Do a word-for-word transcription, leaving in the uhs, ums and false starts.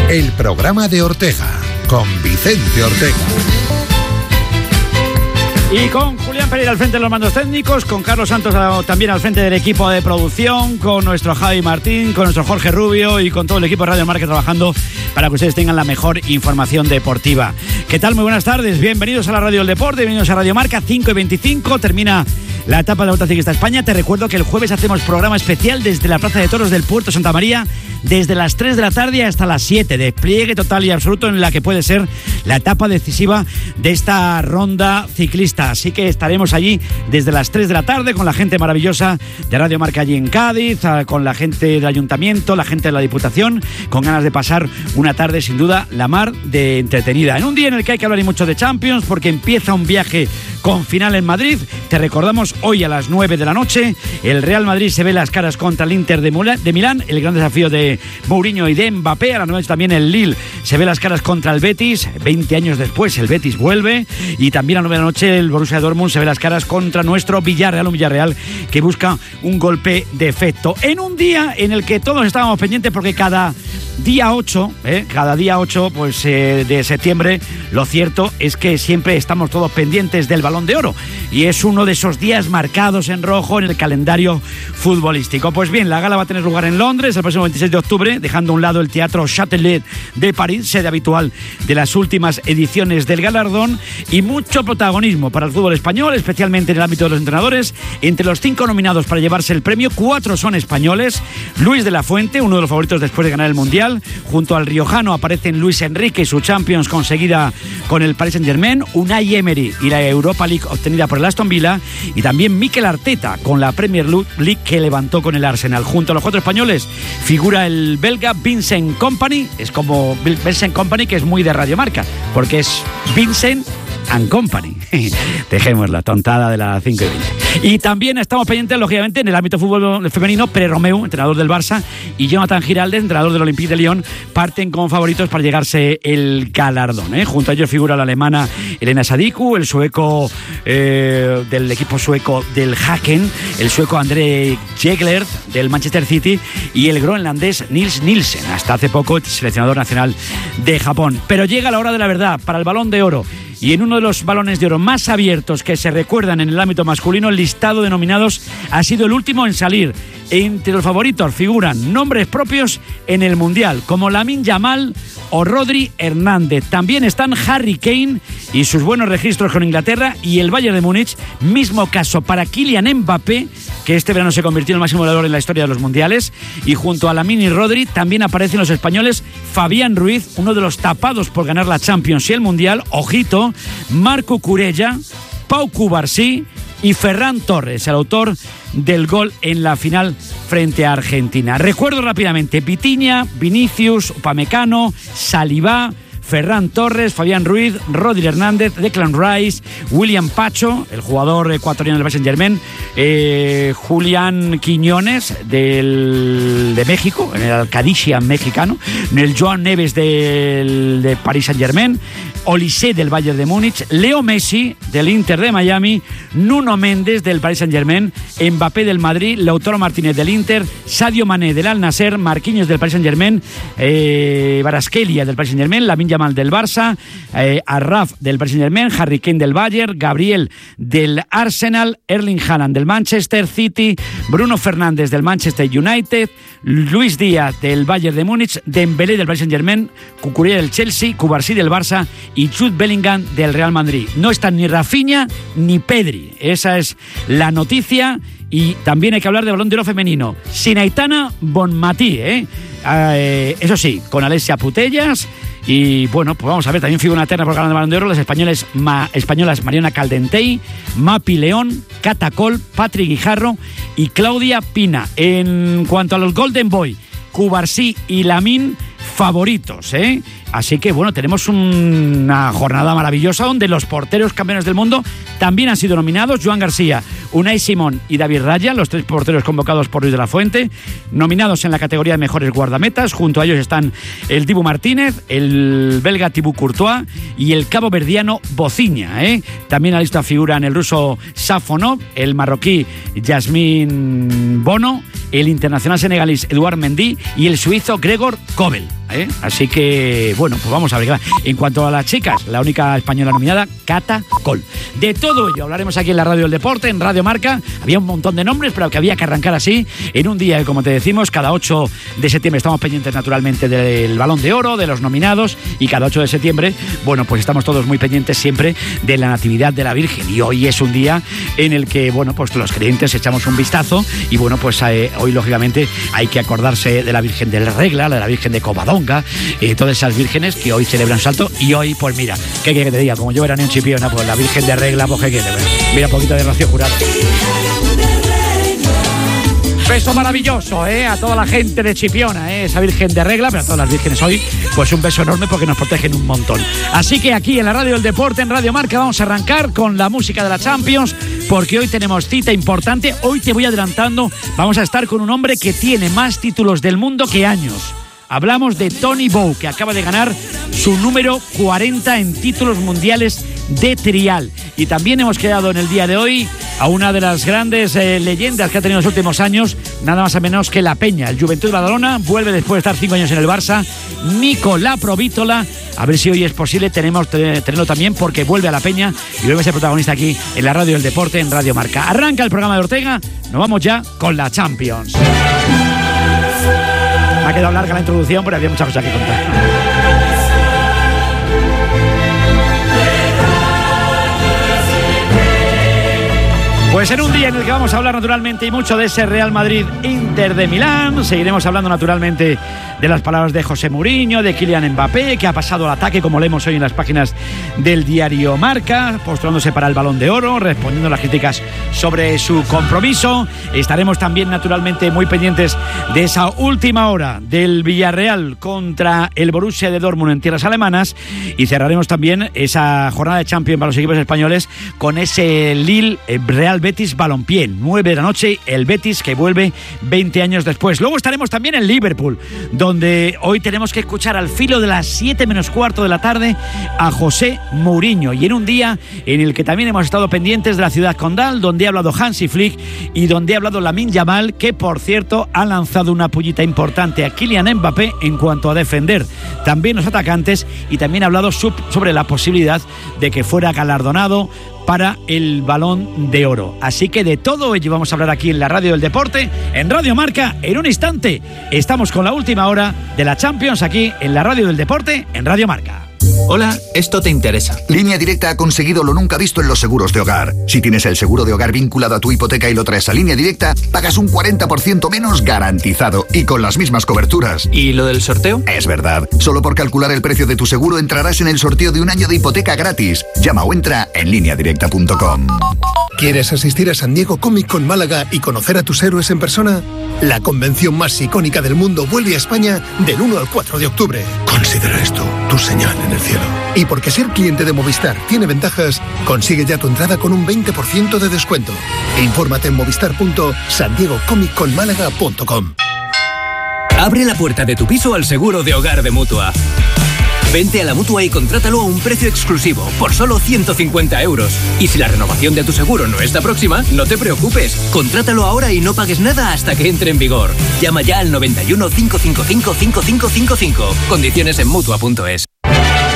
el programa de Ortega, con Vicente Ortega. Y con Julián Pereira al frente de los mandos técnicos, con Carlos Santos también al frente del equipo de producción, con nuestro Javi Martín, con nuestro Jorge Rubio y con todo el equipo de Radio Marca trabajando para que ustedes tengan la mejor información deportiva. ¿Qué tal? Muy buenas tardes, bienvenidos a la Radio del Deporte, bienvenidos a Radio Marca. Cinco y veinticinco termina la etapa de la Vuelta Ciclista España. Te recuerdo que el jueves hacemos programa especial desde la Plaza de Toros del Puerto Santa María, desde las tres de la tarde hasta las siete, despliegue total y absoluto en la que puede ser la etapa decisiva de esta ronda ciclista. Así que estaremos allí desde las tres de la tarde con la gente maravillosa de Radio Marca allí en Cádiz, con la gente del Ayuntamiento, la gente de la Diputación, con ganas de pasar una tarde sin duda la mar de entretenida. En un día en el que hay que hablar y mucho de Champions, porque empieza un viaje con final en Madrid. Te recordamos hoy a las nueve de la noche, el Real Madrid se ve las caras contra el Inter de, Mula, de Milán, el gran desafío de Mourinho y de Mbappé. A las nueve también el Lille se ve las caras contra el Betis, veinte años después el Betis vuelve, y también a las nueve de la noche el Borussia Dortmund se ve las caras contra nuestro Villarreal, un Villarreal que busca un golpe de efecto. En un día en el que todos estábamos pendientes porque cada día ocho, ¿eh? cada día ocho pues, eh, de septiembre, lo cierto es que siempre estamos todos pendientes del Balón de Oro y es uno de esos días marcados en rojo en el calendario futbolístico. Pues bien, la gala va a tener lugar en Londres el próximo veintiséis de octubre, dejando a un lado el Teatro Châtelet de París, sede habitual de las últimas ediciones del galardón, y mucho protagonismo para el fútbol español, especialmente en el ámbito de los entrenadores. Entre los cinco nominados para llevarse el premio, cuatro son españoles. Luis de la Fuente, uno de los favoritos después de ganar el Mundial. Junto al riojano aparecen Luis Enrique y su Champions conseguida con el Paris Saint-Germain, Unai Emery y la Europa League obtenida por el Aston Villa, y también Mikel Arteta con la Premier League que levantó con el Arsenal. Junto a los cuatro españoles figura el belga Vincent Kompany. Es como Vincent Kompany, que es muy de Radio Marca, porque es Vincent and Company. Dejemos la tontada de las cinco y veinte. Y también estamos pendientes, lógicamente, en el ámbito fútbol femenino. Pere Romeu, entrenador del Barça, y Jonathan Giraldez, entrenador del Olympique de Lyon, parten como favoritos para llegarse el galardón, ¿eh? Junto a ellos figura la alemana Elena Sadiku, el sueco eh, del equipo sueco del Haken, el sueco André Jegler del Manchester City y el groenlandés Nils Nielsen, hasta hace poco seleccionador nacional de Japón. Pero llega la hora de la verdad para el Balón de Oro. Y en uno de los balones de oro más abiertos que se recuerdan en el ámbito masculino, el listado de nominados ha sido el último en salir. Entre los favoritos figuran nombres propios en el Mundial, como Lamine Yamal o Rodri Hernández. También están Harry Kane y sus buenos registros con Inglaterra y el Bayern de Múnich. Mismo caso para Kylian Mbappé, que este verano se convirtió en el máximo goleador en la historia de los mundiales. Y junto a Lamine y Rodri también aparecen los españoles Fabián Ruiz, uno de los tapados por ganar la Champions y el Mundial, ojito, Marco Curella, Pau Cubarsí y Ferran Torres, el autor del gol en la final frente a Argentina. Recuerdo rápidamente: Vitinha, Vinicius, Upamecano, Saliba, Ferran Torres, Fabián Ruiz, Rodri Hernández, Declan Rice, William Pacho, el jugador ecuatoriano del Paris Saint-Germain, eh, Julián Quiñones del, de México, en el Alcadisia mexicano, el Joan Neves del de Paris Saint-Germain, Olise del Bayern de Múnich, Leo Messi del Inter de Miami, Nuno Méndez del Paris Saint-Germain, Mbappé del Madrid, Lautaro Martínez del Inter, Sadio Mané del Al Nassr, Marquinhos del Paris Saint-Germain, eh, Kvaratskhelia del Paris Saint-Germain, Lamine Yamal del Barça, eh, Arraf del Paris Saint-Germain, Harry Kane del Bayern, Gabriel del Arsenal, Erling Haaland del Manchester City, Bruno Fernández del Manchester United, Luis Díaz del Bayern de Múnich, Dembélé del Paris Saint-Germain, Cucurella del Chelsea, Cubarsí del Barça y Jude Bellingham del Real Madrid. No están ni Rafinha ni Pedri. Esa es la noticia. Y también hay que hablar de Balón de Oro femenino. Sin Aitana Bonmatí, ¿eh? Eh, eso sí, con Alessia Putellas. Y bueno, pues vamos a ver, también figura una terna por ganar el Balón de Oro las españoles, ma, españolas Mariona Caldentey, Mapi León, Catacol, Patri Guijarro y Claudia Pina. En cuanto a los Golden Boy, Cubarsí y Lamine, favoritos, ¿eh? Así que bueno, tenemos una jornada maravillosa donde los porteros campeones del mundo también han sido nominados. Joan García, Unai Simón y David Raya, los tres porteros convocados por Luis de la Fuente, nominados en la categoría de mejores guardametas. Junto a ellos están el Dibu Martínez, el belga Thibaut Courtois y el caboverdiano Bocinha, ¿eh? También a la lista figuran el ruso Safonov, el marroquí Yasmín Bono, el internacional senegalés Eduard Mendy y el suizo Gregor Kobel. ¿eh? Así que, bueno, pues vamos a ver. En cuanto a las chicas, la única española nominada, Cata Coll. De todo ello hablaremos aquí en la Radio del Deporte, en Radio Marca. Había un montón de nombres, pero que había que arrancar así, en un día que, como te decimos, cada ocho de septiembre estamos pendientes naturalmente del Balón de Oro, de los nominados, y cada ocho de septiembre, bueno, pues estamos todos muy pendientes siempre de la Natividad de la Virgen. Y hoy es un día en el que, bueno, pues los creyentes echamos un vistazo y, bueno, pues eh, hoy, lógicamente, hay que acordarse de la Virgen del Regla, de la Virgen de Covadonga, eh, todas esas vírgenes que hoy celebran salto. Y hoy, pues mira, ¿qué quiere que te diga? Como yo era en Chipiona, pues la Virgen de Regla, pues ¿qué quiere? Mira, un poquito de Rocío Jurado. Beso maravilloso, ¿eh? A toda la gente de Chipiona, ¿eh? Esa Virgen de Regla, pero a todas las vírgenes hoy, pues un beso enorme porque nos protegen un montón. Así que aquí en la Radio del Deporte, en Radio Marca, vamos a arrancar con la música de la Champions, porque hoy tenemos cita importante. Hoy te voy adelantando, vamos a estar con un hombre que tiene más títulos del mundo que años. Hablamos de Tony Bow, que acaba de ganar su número cuarenta en títulos mundiales de trial. Y también hemos quedado en el día de hoy a una de las grandes eh, leyendas que ha tenido en los últimos años, nada más o menos que La Peña. El Juventud de Badalona vuelve después de estar cinco años en el Barça. Nico Laprovítola, a ver si hoy es posible, tenemos que tenerlo también, porque vuelve a La Peña y vuelve a ser protagonista aquí en la Radio del Deporte, en Radio Marca. Arranca el programa de Ortega, nos vamos ya con la Champions. Me ha quedado larga la introducción, pero había muchas cosas que contar. Pues en un día en el que vamos a hablar naturalmente y mucho de ese Real Madrid-Inter de Milán, seguiremos hablando naturalmente de las palabras de José Mourinho, de Kylian Mbappé, que ha pasado al ataque, como leemos hoy en las páginas del diario Marca, postulándose para el Balón de Oro, respondiendo a las críticas sobre su compromiso. Estaremos también naturalmente muy pendientes de esa última hora del Villarreal contra el Borussia de Dortmund en tierras alemanas, y cerraremos también esa jornada de Champions para los equipos españoles con ese Lille Real Betis Balompié, nueve de la noche, el Betis que vuelve veinte años después. Luego estaremos también en Liverpool, donde hoy tenemos que escuchar al filo de las siete menos cuarto de la tarde a José Mourinho, y en un día en el que también hemos estado pendientes de la ciudad condal, donde ha hablado Hansi Flick y donde ha hablado Lamine Yamal, que por cierto ha lanzado una pullita importante a Kylian Mbappé en cuanto a defender también los atacantes, y también ha hablado sobre la posibilidad de que fuera galardonado para el Balón de Oro. Así que de todo ello vamos a hablar aquí en la Radio del Deporte, en Radio Marca. En un instante estamos con la última hora de la Champions aquí en la Radio del Deporte, en Radio Marca. Hola, esto te interesa. Línea Directa ha conseguido lo nunca visto en los seguros de hogar. Si tienes el seguro de hogar vinculado a tu hipoteca y lo traes a Línea Directa, pagas un cuarenta por ciento menos garantizado y con las mismas coberturas. ¿Y lo del sorteo? Es verdad. Solo por calcular el precio de tu seguro entrarás en el sorteo de un año de hipoteca gratis. Llama o entra en línea directa punto com. ¿Quieres asistir a San Diego Comic Con Málaga y conocer a tus héroes en persona? La convención más icónica del mundo vuelve a España del uno al cuatro de octubre. Considera esto tu señal en el cielo. Y porque ser cliente de Movistar tiene ventajas, consigue ya tu entrada con un veinte por ciento de descuento. Infórmate en movistar punto san diego comic con málaga punto com. Abre la puerta de tu piso al seguro de hogar de Mutua. Vente a la Mutua y contrátalo a un precio exclusivo, por solo ciento cincuenta euros. Y si la renovación de tu seguro no está próxima, no te preocupes. Contrátalo ahora y no pagues nada hasta que entre en vigor. Llama ya al noventa y uno, cinco cinco cinco, cinco cinco cinco cinco. Condiciones en Mutua punto es.